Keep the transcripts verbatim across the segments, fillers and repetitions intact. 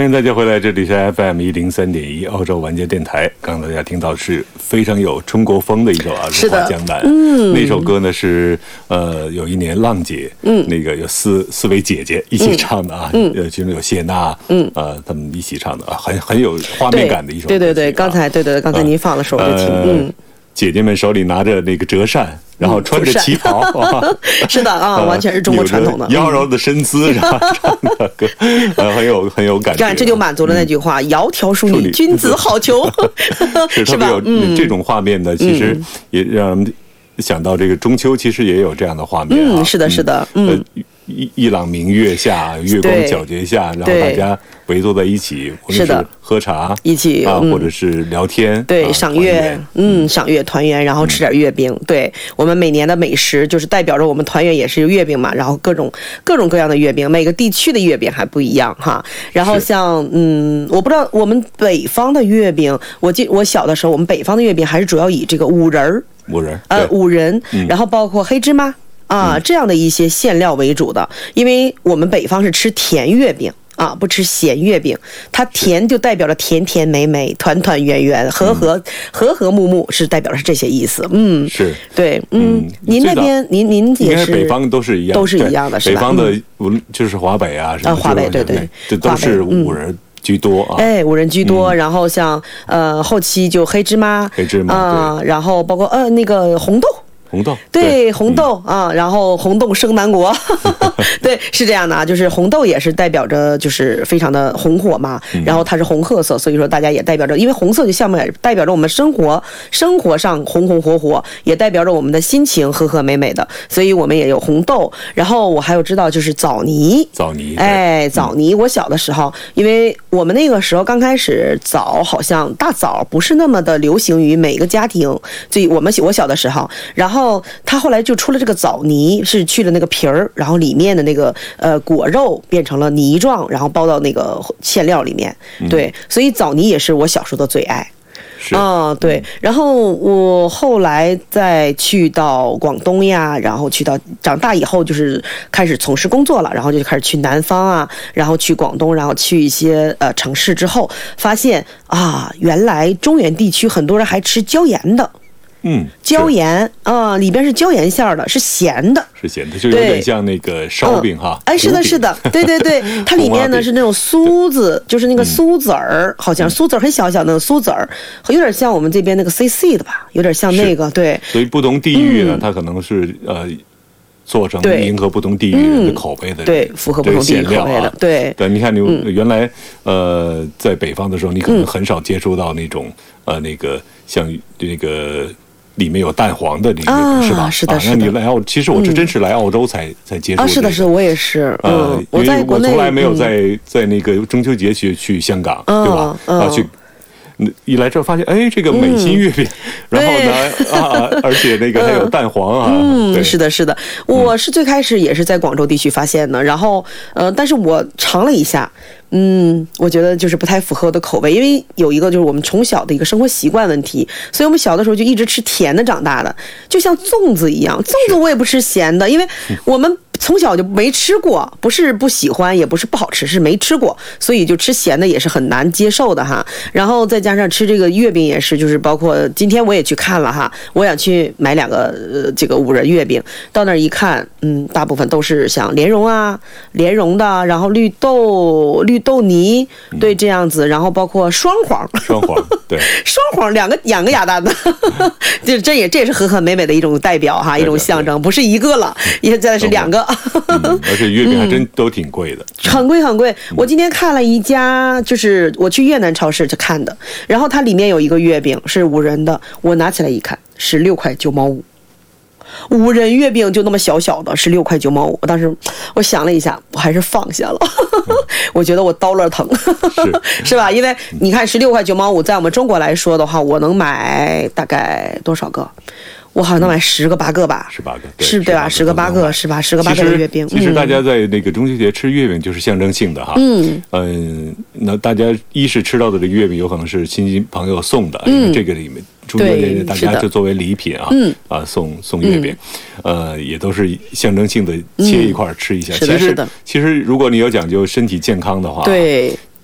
迎大家回来，这里是 F M 一零三点一澳洲玩家电台。刚刚大家听到是非常有中国风的一首《儿时话江南》，嗯，那首歌呢是呃有一年浪姐，嗯，那个有四四位姐姐一起唱的啊，嗯，呃，其中有谢娜，嗯，呃，他们一起唱的啊，很很有画面感的一首歌、啊。对对对， 刚才对对，刚才您放的时候我就听，呃、嗯。 姐姐们手里拿着那个折扇，然后穿着旗袍， 嗯、是的啊，完全是中国传统的， 妖娆的身姿，然后唱的歌，呃，很有很有感觉。 这就满足了那句话：“窈窕淑女，君子好逑。” 是特别有这种画面的，其实也让人想到这个中秋，其实也有这样的画面。 嗯，是的，是的，嗯。 一一朗明月下，月光皎洁下，然后大家围坐在一起，无论是喝茶一起啊，或者是聊天， 对，赏月，嗯，赏月团圆，然后吃点月饼。对，我们每年的美食就是代表着我们团圆也是月饼嘛，然后各种各种各样的月饼，每个地区的月饼还不一样哈。然后像嗯，我不知道我们北方的月饼，我记我小的时候，我们北方的月饼还是主要以这个五仁儿， 五仁呃五仁，然后包括黑芝麻。啊，这样的一些馅料为主的，因为我们北方是吃甜月饼啊，不吃咸月饼。它甜就代表着甜甜美美、团团圆圆、和和、嗯、和和睦睦，是代表着是这些意思。嗯， 是对，嗯，嗯您那边您您也是， 北方都是一样， 都是一样的，是吧？ 北方的无论就是华北啊，什么华北对对， 这都是五仁居多啊。 哎，五仁居多，然后像呃后期就黑芝麻， 黑芝麻啊，然后包括呃那个红豆。 红豆对, 对红豆、嗯、啊，然后红豆生南国，对，是这样的啊，就是红豆也是代表着就是非常的红火嘛，嗯、然后它是红褐色，所以说大家也代表着，因为红色就项目也代表着我们生活生活上红红火火，也代表着我们的心情和和美美的，所以我们也有红豆。然后我还有知道就是枣泥， 枣泥， 哎，枣泥，我小的时候，因为我们那个时候刚开始枣好像大枣不是那么的流行于每个家庭，所以我们我小的时候，然后。然后它后来就出了这个枣泥，是去了那个皮儿，然后里面的那个呃果肉变成了泥状，然后包到那个馅料里面。对，所以枣泥也是我小时候的最爱。啊、嗯，对。然后我后来再去到广东呀，然后去到长大以后就是开始从事工作了，然后就开始去南方啊，然后去广东，然后去一些呃城市之后，发现啊，原来中原地区很多人还吃椒盐的。 嗯， 椒盐啊、呃，里边是椒盐馅儿的，是咸的， 是咸的，就有点像那个烧饼哈。 嗯、哎，是的，是的，对对对，它里面呢是那种酥子，就是那个酥子儿，好像酥子儿很小小的那个酥子儿，有点像我们这边那个 C C 的吧，有点像那个，对。 所以不同地域呢，嗯、它可能是呃。做成迎合不同地域人的口味的、嗯， 对，符合不同地域口味的，对对。你看，你原来、嗯、呃在北方的时候，你可能很少接触到那种、嗯、呃那个像那个里面有蛋黄的那个、 啊、 是吧？ 是的， 啊、 是的。 那你来澳，其实我是真是来澳洲才、嗯、才接触、这个。 啊，是的，是的，我也是。嗯， 呃、 我在国内， 因为我从来没有在、嗯、在那个中秋节去去香港， 嗯、 对吧？ 嗯、 啊去。一来这发现，哎，这个美心月饼，嗯、然后呢，啊，而且那个还有蛋黄啊， 嗯，是的，是的，我是最开始也是在广州地区发现的，然后，呃，但是我尝了一下，嗯，我觉得就是不太符合我的口味，因为有一个就是我们从小的一个生活习惯问题，所以我们小的时候就一直吃甜的长大的，就像粽子一样，粽子我也不吃咸的，因为我们。从小就没吃过，不是不喜欢，也不是不好吃，是没吃过，所以就吃咸的也是很难接受的哈。然后再加上吃这个月饼也是，就是包括今天我也去看了哈，我想去买两个呃这个五仁月饼，到那儿一看，嗯，大部分都是像莲蓉啊、莲蓉的，然后绿豆、绿豆泥，对这样子，然后包括双黄， 双黄，对， 双黄两个两个鸭蛋的，这这也这也是和和美美的一种代表哈，一种象征，不是一个了，现在是两个。 嗯、而且月饼还真都挺贵的、 嗯，很贵很贵。我今天看了一家，就是我去越南超市去看的，然后它里面有一个月饼是五仁的，我拿起来一看，十六块九毛五。五仁月饼就那么小小的，十六块九毛五。我当时我想了一下，我还是放下了。嗯、我觉得我刀了疼， 是是吧？因为你看十六块九毛五，在我们中国来说的话，我能买大概多少个？我好像能买十个八个吧， 十八个是对吧？十个八个是吧？十个八个的月饼。 其实大家在那个中秋节吃月饼就是象征性的哈。嗯嗯，那大家一是吃到的这个月饼有可能是亲戚朋友送的，因为这个里面中秋节大家就作为礼品啊，啊送送月饼，呃也都是象征性的切一块吃一下。 其实其实如果你有讲究身体健康的话， 对。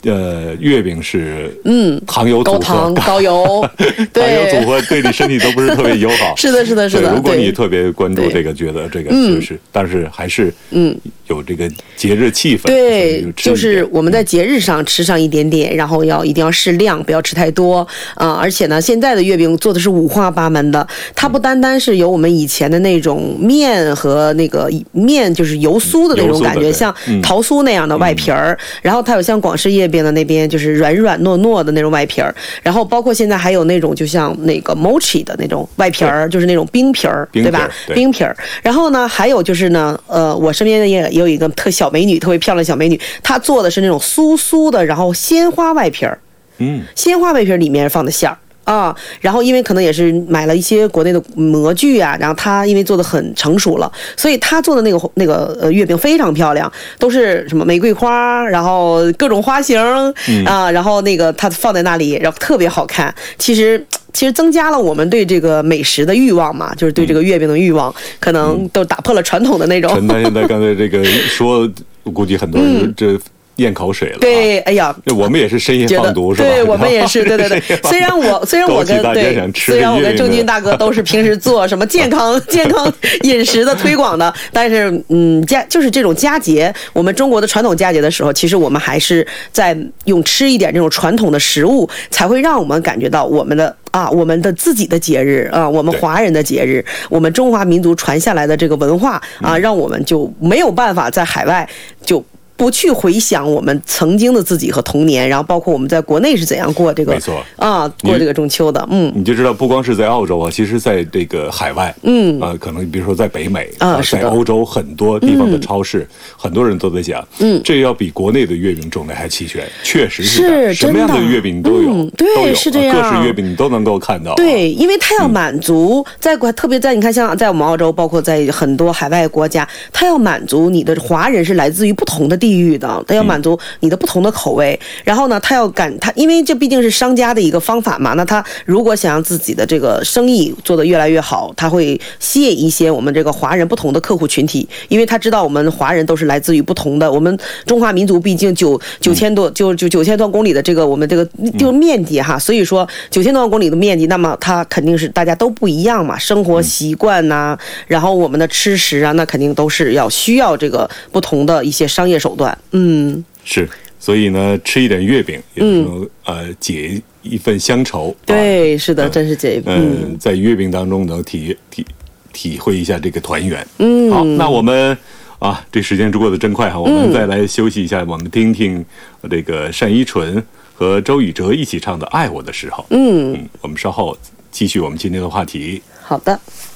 呃，月饼是嗯糖油组合， 高糖高油， 糖油组合对你身体都不是特别友好。 是的，是的，是的。 如果你特别关注这个，觉得这个就是，但是还是嗯有这个节日气氛。 对，就是我们在节日上吃上一点点，然后要一定要适量，不要吃太多啊、呃。而且呢，现在的月饼做的是五花八门的，它不单单是有我们以前的那种面和那个面就是油酥的那种感觉，像桃酥那样的外皮儿，嗯、然后它有像广式月饼的那边就是软软糯糯的那种外皮儿，然后包括现在还有那种就像那个 mochi 的那种外皮儿，就是那种冰皮儿，对吧？冰皮儿。然后呢，还有就是呢，呃，我身边也也有一个特小美女，特别漂亮的小美女，她做的是那种酥酥的，然后鲜花外皮儿，嗯，鲜花外皮儿里面放的馅儿。啊，然后因为可能也是买了一些国内的模具啊，然后他因为做的很成熟了，所以他做的那个那个呃月饼非常漂亮，都是什么玫瑰花，然后各种花型、嗯、啊，然后那个他放在那里，然后特别好看。其实其实增加了我们对这个美食的欲望嘛，就是对这个月饼的欲望，嗯、可能都打破了传统的那种。 陈丹现在刚才这个说，我估计很多人这。嗯咽口水了、啊， 对，哎呀， 我们也是深夜放毒是吧？ 对，我们也是，对对对。虽然我虽然我跟对，虽然我跟郑钧大哥都是平时做什么健康健康饮食的推广的，但是嗯，佳就是这种佳节，我们中国的传统佳节的时候，其实我们还是在用吃一点这种传统的食物，才会让我们感觉到我们的啊，我们的自己的节日啊，我们华人的节日，我们中华民族传下来的这个文化啊，让我们就没有办法在海外就。不去回想我们曾经的自己和童年，然后包括我们在国内是怎样过这个， 没错啊，过这个中秋的，嗯， 你就知道，不光是在澳洲啊，其实在这个海外，嗯，啊、呃，可能比如说在北美啊，在欧洲很多地方的超市，嗯、很多人都在讲，嗯，这要比国内的月饼种类还齐全，确实是的， 是什么样的月饼都有， 嗯、对， 都有是这样， 各式月饼你都能够看到， 对，因为它要满足，嗯、在特别在你看，像在我们澳洲，包括在很多海外国家，它要满足你的华人是来自于不同的地域的，它要满足你的不同的口味，然后呢，他要赶他，因为这毕竟是商家的一个方法嘛。那他如果想让自己的这个生意做得越来越好，他会吸引一些我们这个华人不同的客户群体，因为他知道我们华人都是来自于不同的，我们中华民族毕竟九九千多就就九千多公里的这个我们这个就面积哈，所以说九千多公里的面积，那么它肯定是大家都不一样嘛，生活习惯呐、啊，然后我们的吃食啊，那肯定都是要需要这个不同的一些商业手段，嗯。 是，所以呢，吃一点月饼也能、嗯、呃解一份乡愁。 对，啊、是的，真是这嗯、呃，在月饼当中能体体体会一下这个团圆。嗯，好，那我们啊，这时间过得真快哈，我们再来休息一下，嗯、我们听听这个单依纯和周宇哲一起唱的《爱我的时候》。嗯嗯，我们稍后继续我们今天的话题。 好的。